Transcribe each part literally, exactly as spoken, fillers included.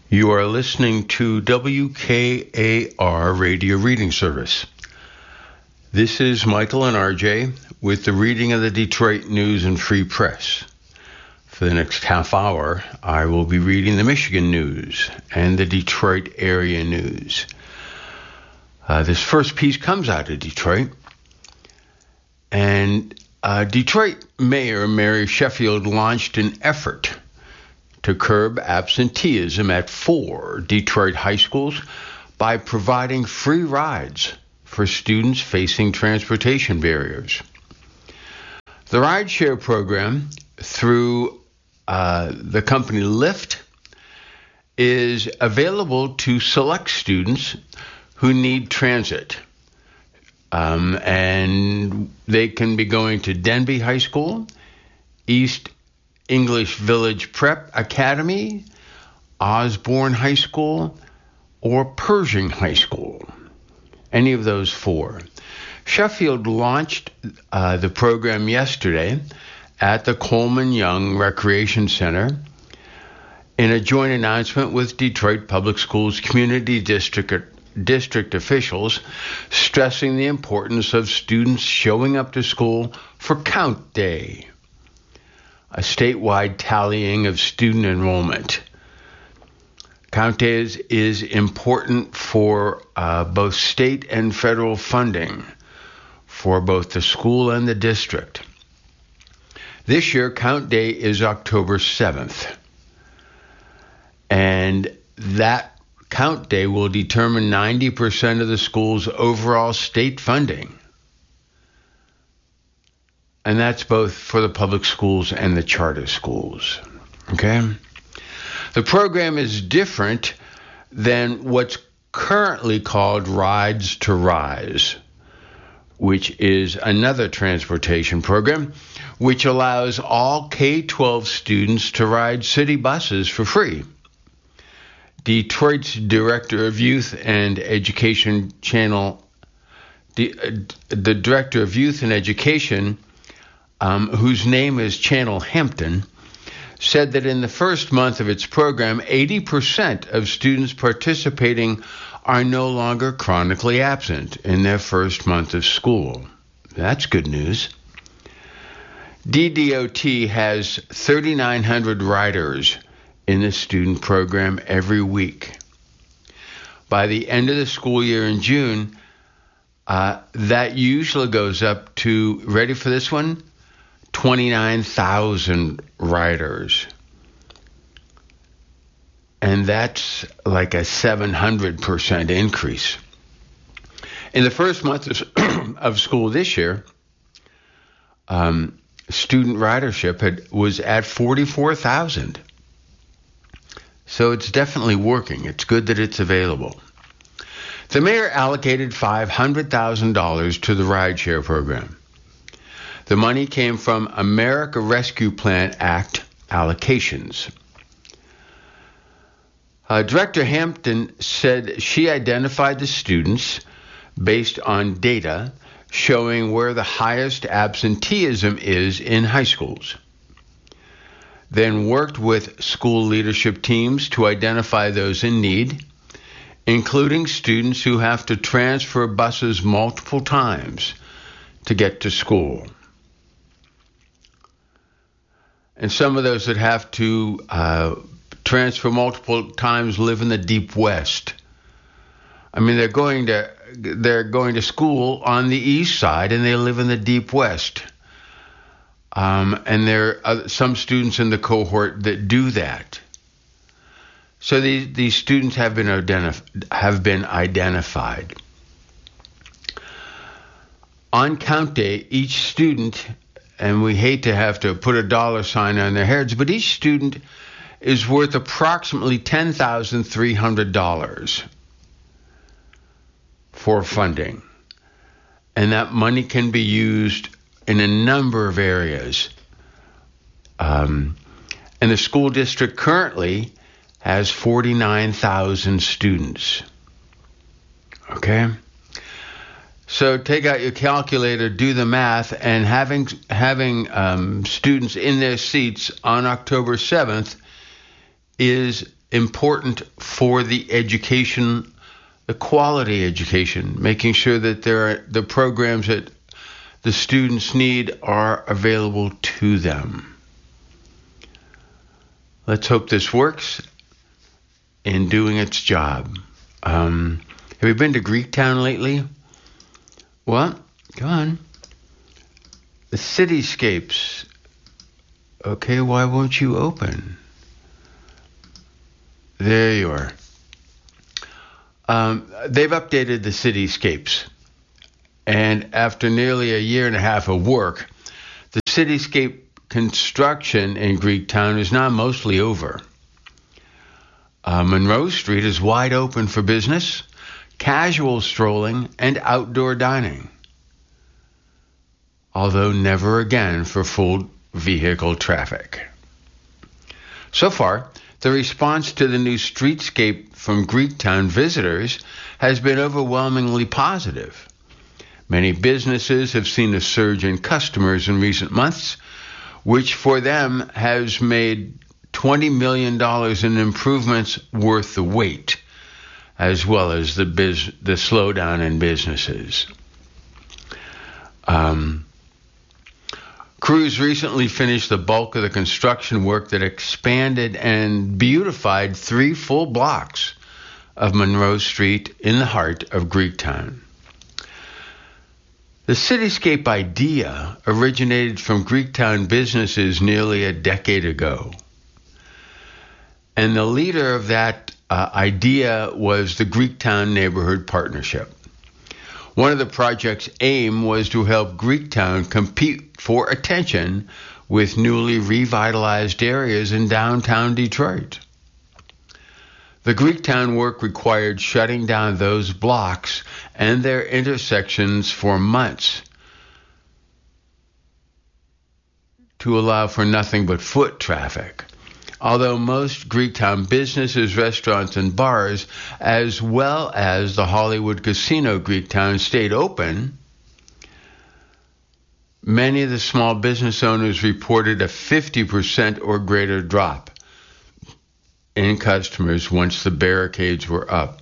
You are listening to W K A R Radio Reading Service. This is Michael and R J with the reading of the Detroit News and Free Press. For the next half hour, I will be reading the Michigan News and the Detroit area news. Uh, this first piece comes out of Detroit, and uh, Detroit Mayor Mary Sheffield launched an effort to curb absenteeism at four Detroit high schools by providing free rides for students facing transportation barriers. The rideshare program through uh, the company Lyft is available to select students who need transit. Um, and they can be going to Denby High School, East English Village Prep Academy, Osborne High School, or Pershing High School. Any of those four. Sheffield launched uh, the program yesterday at the Coleman Young Recreation Center in a joint announcement with Detroit Public Schools Community District district officials, stressing the importance of students showing up to school for Count Day, a statewide tallying of student enrollment. Count Day is, is important for uh, both state and federal funding for both the school and the district. This year, Count Day is October seventh. And that Count Day will determine ninety percent of the school's overall state funding. And that's both for the public schools and the charter schools. Okay? The program is different than what's currently called Rides to Rise, which is another transportation program which allows all K twelve students to ride city buses for free. Detroit's Director of Youth and Education Channel, the, the Director of Youth and Education, um, whose name is Channel Hampton, said that in the first month of its program, eighty percent of students participating are no longer chronically absent in their first month of school. That's good news. D D O T has thirty-nine hundred riders in the student program every week. By the end of the school year in June, uh, that usually goes up to, ready for this one, twenty-nine thousand riders. And that's like a seven hundred percent increase. In the first month of, of school this year, um, student ridership had, was at forty-four thousand. So it's definitely working. It's good that it's available. The mayor allocated five hundred thousand dollars to the rideshare program. The money came from America Rescue Plan Act allocations. Uh, Director Hampton said she identified the students based on data showing where the highest absenteeism is in high schools, then worked with school leadership teams to identify those in need, including students who have to transfer buses multiple times to get to school. And some of those that have to uh, transfer multiple times live in the Deep West. I mean, they're going to they're going to school on the east side, and they live in the Deep West. Um, and there are some students in the cohort that do that. So these these students have been identif- have been identified. On Count Day, each student, and we hate to have to put a dollar sign on their heads, but each student is worth approximately ten thousand three hundred dollars for funding. And that money can be used in a number of areas. Um, and the school district currently has forty-nine thousand students. Okay? So take out your calculator, do the math, and having having um, students in their seats on October seventh is important for the education, the quality education, making sure that there are the programs that the students need are available to them. Let's hope this works in doing its job. Um, have you been to Greektown lately? Well, come on. The cityscapes. Okay, why won't you open? There you are. Um, they've updated the cityscapes. And after nearly a year and a half of work, the cityscape construction in Greektown is now mostly over. Uh, Monroe Street is wide open for business, casual strolling, and outdoor dining. Although never again for full vehicle traffic. So far, the response to the new streetscape from Greektown visitors has been overwhelmingly positive. Many businesses have seen a surge in customers in recent months, which for them has made twenty million dollars in improvements worth the wait, as well as the biz- the slowdown in businesses. Um, Crews recently finished the bulk of the construction work that expanded and beautified three full blocks of Monroe Street in the heart of Greektown. The cityscape idea originated from Greektown businesses nearly a decade ago. And the leader of that uh, idea was the Greektown Neighborhood Partnership. One of the project's aim was to help Greektown compete for attention with newly revitalized areas in downtown Detroit. The Greektown work required shutting down those blocks and their intersections for months to allow for nothing but foot traffic. Although most Greektown businesses, restaurants, and bars, as well as the Hollywood Casino Greektown, stayed open, many of the small business owners reported a fifty percent or greater drop in customers once the barricades were up.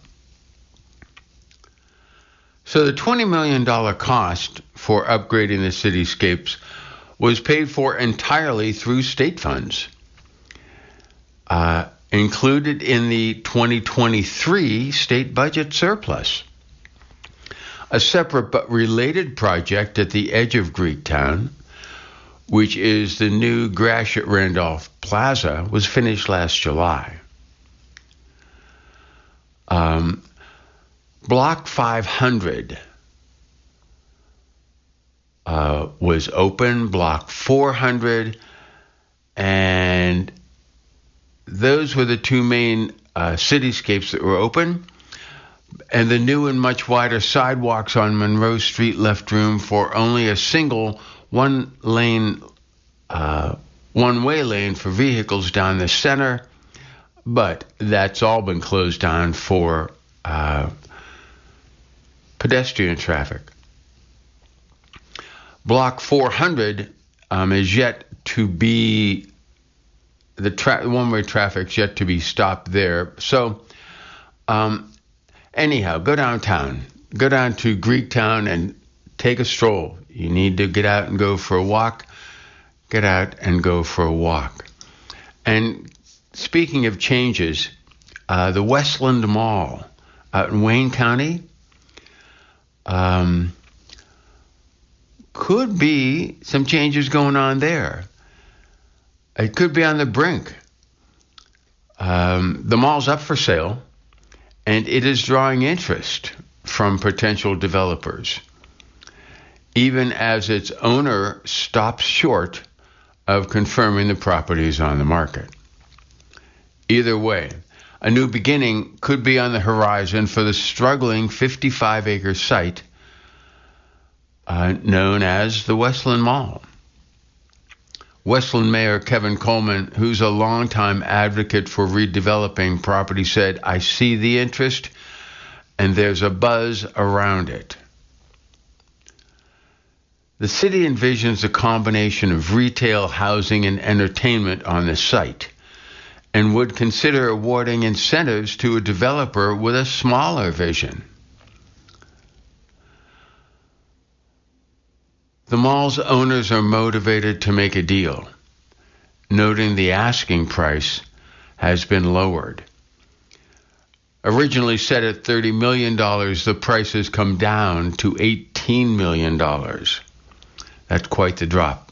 So the twenty million dollars cost for upgrading the cityscapes was paid for entirely through state funds. Uh, included in the twenty twenty-three state budget surplus. A separate but related project at the edge of Greektown, which is the new Gratiot Randolph Plaza, was finished last July. Um, Block five hundred uh, was open, Block four hundred, and those were the two main uh, cityscapes that were open, and the new and much wider sidewalks on Monroe Street left room for only a single one-lane, uh, one-way lane for vehicles down the center, but that's all been closed down for uh, pedestrian traffic. Block four hundred um, is yet to be The tra- one-way traffic's yet to be stopped there. So, um, anyhow, go downtown. Go down to Greektown and take a stroll. You need to get out and go for a walk. Get out and go for a walk. And speaking of changes, uh, the Westland Mall out in Wayne County um, could be some changes going on there. It could be on the brink. Um, the mall's up for sale, and it is drawing interest from potential developers, even as its owner stops short of confirming the property is on the market. Either way, a new beginning could be on the horizon for the struggling fifty-five acre site uh, known as the Westland Mall. Westland Mayor Kevin Coleman, who's a longtime advocate for redeveloping property, said, "I see the interest, and there's a buzz around it." The city envisions a combination of retail, housing, and entertainment on the site, and would consider awarding incentives to a developer with a smaller vision. The mall's owners are motivated to make a deal, noting the asking price has been lowered. Originally set at thirty million dollars, the price has come down to eighteen million dollars. That's quite the drop.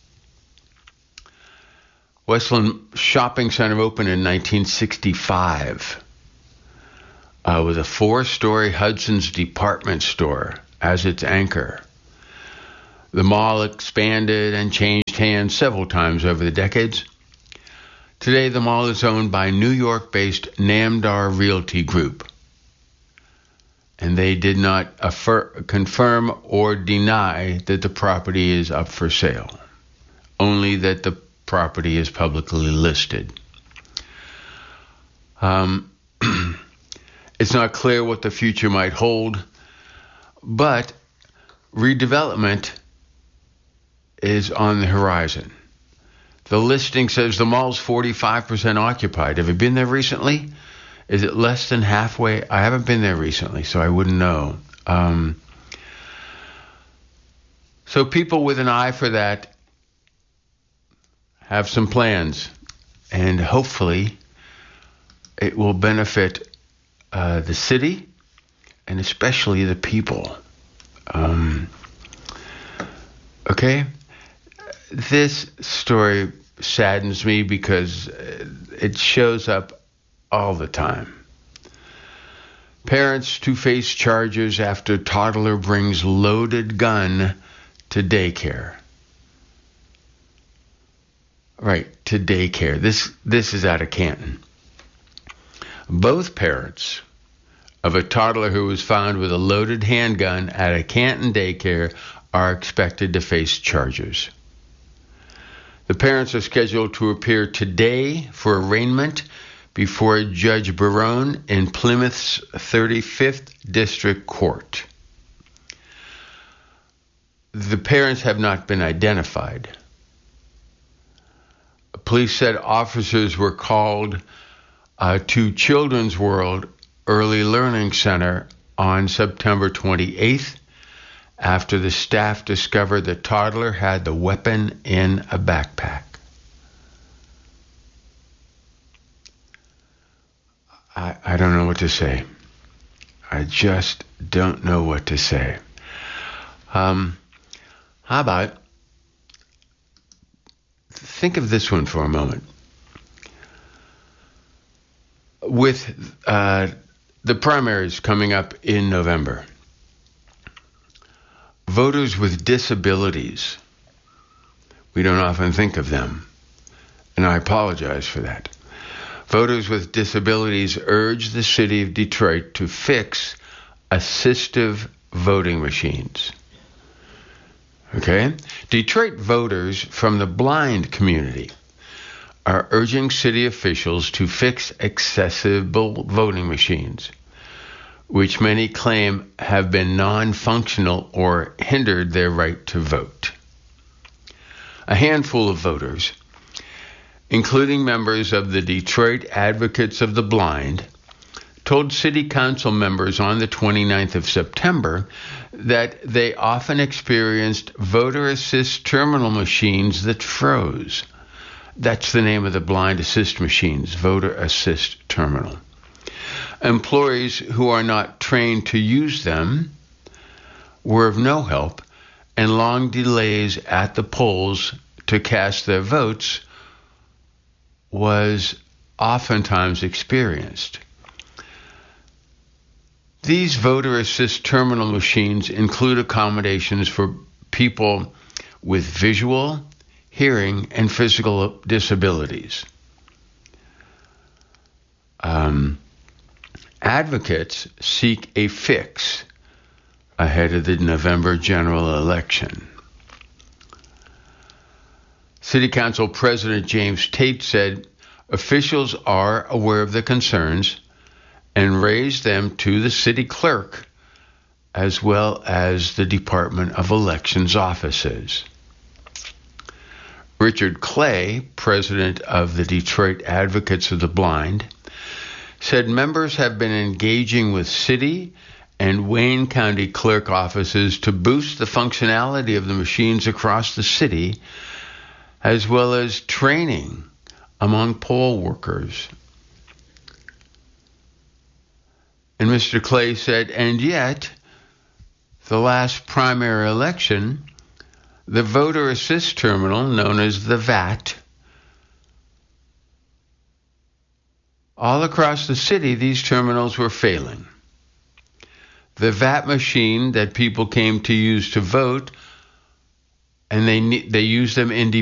Westland Shopping Center opened in nineteen sixty-five uh, with a four-story Hudson's department store as its anchor. The mall expanded and changed hands several times over the decades. Today, the mall is owned by New York-based Namdar Realty Group, and they did not affir- confirm or deny that the property is up for sale, only that the property is publicly listed. Um, it's not clear what the future might hold, but redevelopment is on the horizon. The listing says the mall's forty-five percent occupied. Have you been there recently? Is it less than halfway? I haven't been there recently, so I wouldn't know. Um, so people with an eye for that have some plans, and hopefully it will benefit uh, the city and especially the people. Um, okay? This story saddens me because it shows up all the time. Parents to face charges after toddler brings loaded gun to daycare. Right, to daycare. This this is out of Canton. Both parents of a toddler who was found with a loaded handgun at a Canton daycare are expected to face charges. The parents are scheduled to appear today for arraignment before Judge Barone in Plymouth's thirty-fifth District Court. The parents have not been identified. Police said officers were called uh, to Children's World Early Learning Center on September twenty-eighth after the staff discovered the toddler had the weapon in a backpack. I, I don't know what to say. I just don't know what to say. Um, how about, think of this one for a moment. With uh, the primaries coming up in November, voters with disabilities, we don't often think of them, and I apologize for that. Voters with disabilities urge the city of Detroit to fix assistive voting machines. Okay? Detroit voters from the blind community are urging city officials to fix accessible voting machines, which many claim have been non-functional or hindered their right to vote. A handful of voters, including members of the Detroit Advocates of the Blind, told city council members on the twenty-ninth of September that they often experienced voter assist terminal machines that froze. That's the name of the blind assist machines, voter assist terminal. Employees who are not trained to use them were of no help, and long delays at the polls to cast their votes was oftentimes experienced. These voter assist terminal machines include accommodations for people with visual, hearing, and physical disabilities. Um, advocates seek a fix ahead of the November general election. City Council President James Tate said officials are aware of the concerns and raised them to the city clerk as well as the Department of Elections offices. Richard Clay, president of the Detroit Advocates of the Blind, said members have been engaging with city and Wayne County clerk offices to boost the functionality of the machines across the city, as well as training among poll workers. And Mister Clay said, and yet, the last primary election, the voter assist terminal, known as the V A T, all across the city, these terminals were failing. The V A T machine that people came to use to vote, and they they used them independently.